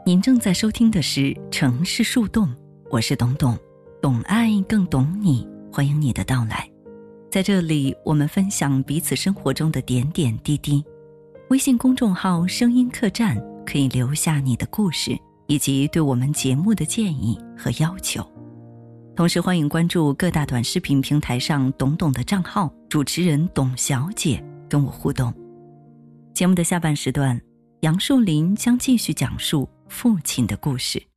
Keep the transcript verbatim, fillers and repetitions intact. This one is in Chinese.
您正在收听的是城市树洞，我是董董，懂爱更懂你，欢迎你的到来。在这里，我们分享彼此生活中的点点滴滴。微信公众号声音客栈可以留下你的故事，以及对我们节目的建议和要求。同时欢迎关注各大短视频平台上董董的账号，主持人董小姐跟我互动。节目的下半时段，杨树林将继续讲述父亲的故事。